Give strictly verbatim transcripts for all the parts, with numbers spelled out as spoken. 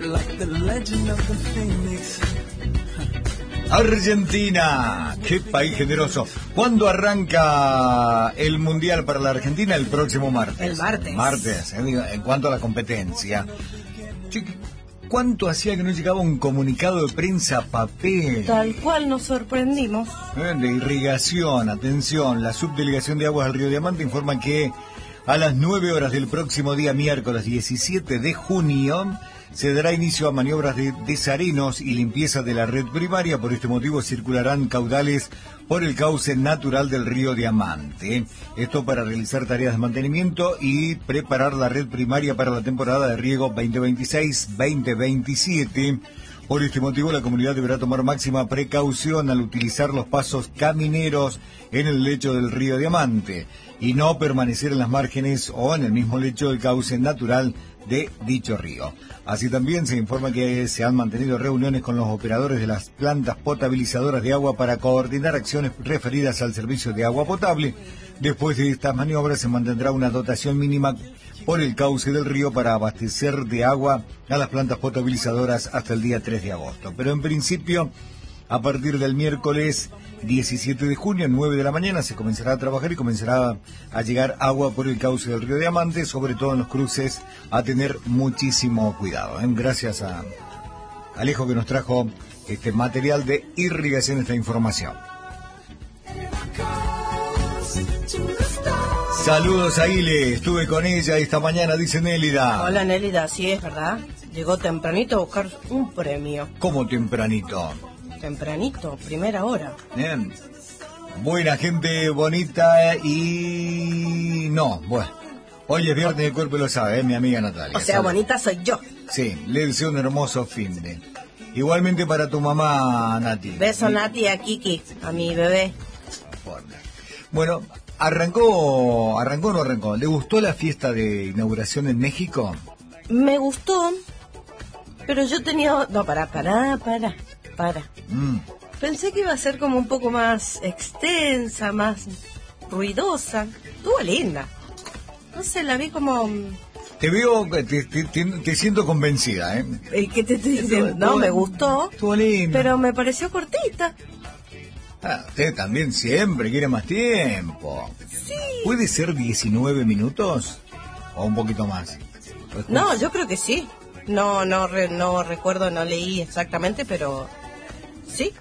like the legend of the phoenix. Argentina, qué país generoso. ¿Cuándo arranca el Mundial para la Argentina? El próximo martes. El martes. Martes, eh, en cuanto a la competencia. ¿Cuánto hacía que no llegaba un comunicado de prensa papel? Tal cual nos sorprendimos. Eh, de irrigación, atención, la subdelegación de aguas del Río Diamante informa que a las nueve horas del próximo día miércoles diecisiete de junio se dará inicio a maniobras de desarenos y limpieza de la red primaria. Por este motivo circularán caudales por el cauce natural del río Diamante. Esto para realizar tareas de mantenimiento y preparar la red primaria para la temporada de riego veinte veintiséis veinte veintisiete. Por este motivo la comunidad deberá tomar máxima precaución al utilizar los pasos camineros en el lecho del río Diamante y no permanecer en las márgenes o en el mismo lecho del cauce natural de dicho río. Así también se informa que se han mantenido reuniones con los operadores de las plantas potabilizadoras de agua para coordinar acciones referidas al servicio de agua potable. Después de estas maniobras se mantendrá una dotación mínima por el cauce del río para abastecer de agua a las plantas potabilizadoras hasta el día tres de agosto. Pero en principio, a partir del miércoles diecisiete de junio, nueve de la mañana, se comenzará a trabajar y comenzará a llegar agua por el cauce del río Diamante, sobre todo en los cruces, a tener muchísimo cuidado, ¿eh? Gracias a Alejo que nos trajo este material de irrigación, esta información. Saludos a Ile, estuve con ella esta mañana, dice Nélida. Hola Nélida, sí es verdad. Llegó tempranito a buscar un premio. ¿Cómo tempranito? Tempranito, primera hora. Bien. Buena gente, bonita y... No, bueno. Hoy es viernes, el cuerpo lo sabe, ¿eh? Mi amiga Natalia. O sea, ¿sabe? Bonita soy yo. Sí, le deseo un hermoso fin de... Igualmente para tu mamá, Nati. Beso, Nati, a Kiki, a mi bebé. Bueno, arrancó, arrancó o no arrancó. ¿Le gustó la fiesta de inauguración en México? Me gustó, pero yo tenía... No, pará, pará, pará, pará. Mm. Pensé que iba a ser como un poco más extensa, más ruidosa. Estuvo linda. No sé, la vi como... Te veo, te, te, te, te siento convencida, ¿eh? ¿Qué te estoy diciendo? No, me gustó, estuvo lindo, pero me pareció cortita. Ah, usted también siempre quiere más tiempo. Sí. ¿Puede ser diecinueve minutos? ¿O un poquito más? No, yo creo que sí. No, no, re, no recuerdo, no leí exactamente, pero sí.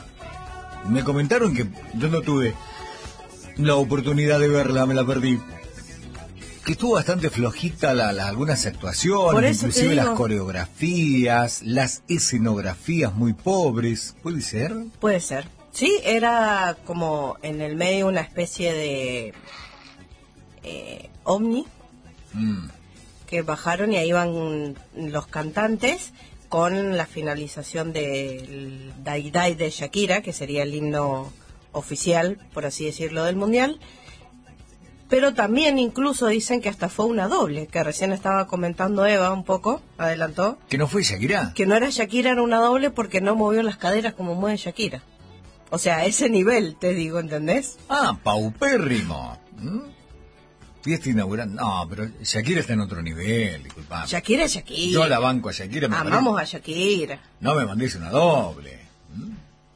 Me comentaron que yo no tuve la oportunidad de verla, me la perdí. Que estuvo bastante flojita la, la, algunas actuaciones, inclusive las coreografías, las escenografías muy pobres. ¿Puede ser? Puede ser. Sí, era como en el medio una especie de eh, ovni mm. que bajaron y ahí van los cantantes con la finalización del Dai Dai de Shakira, que sería el himno oficial, por así decirlo, del Mundial. Pero también incluso dicen que hasta fue una doble, que recién estaba comentando Eva un poco, adelantó. ¿Que no fue Shakira? Que no era Shakira, era una doble porque no movió las caderas como mueve Shakira. O sea, a ese nivel, te digo, ¿entendés? Ah, paupérrimo. ¿Mm? Fiesta inaugural. No, pero Shakira está en otro nivel, disculpame. Shakira es Shakira. Yo la banco a Shakira. Me Amamos parece. a Shakira. No me mandéis una doble. ¿Mm?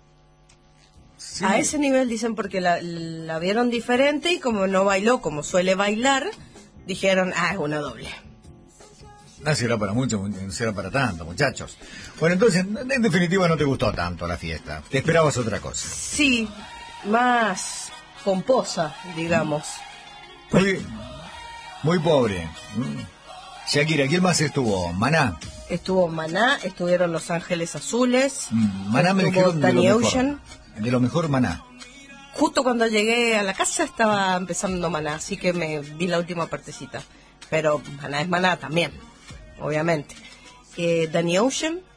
Sí. A ese nivel dicen porque la, la vieron diferente y como no bailó como suele bailar, dijeron, ah, es una doble. No será para mucho, no será para tanto, muchachos. Bueno, entonces, en definitiva no te gustó tanto la fiesta. Te esperabas otra cosa. Sí, más pomposa, digamos. Muy, muy pobre. Shakira, ¿quién más estuvo? Maná. Estuvo Maná, estuvieron Los Ángeles Azules. Mm, Maná me dijeron de lo mejor. De lo mejor Maná. Justo cuando llegué a la casa estaba empezando Maná, así que me vi la última partecita. Pero Maná es Maná también, obviamente. Eh, Danny Ocean